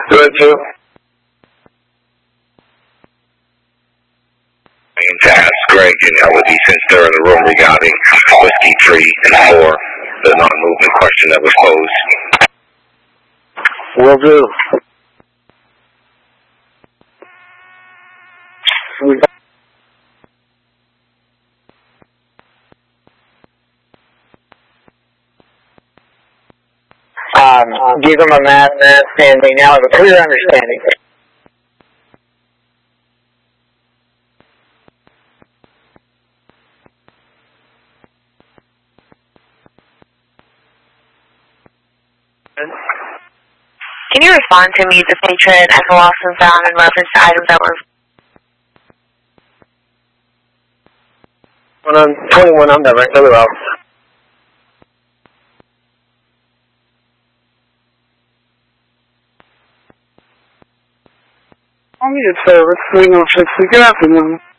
Good too. Task Greg and Elodie since they're in the room regarding Whiskey 3 and 4, the non-movement question that was posed. Will do. Give them a math and they now have a clear understanding. Can you respond to Meet the Patron as a lost and found in reference to items that were... When I'm 21, I'm never really well. I needed service 306. Good afternoon.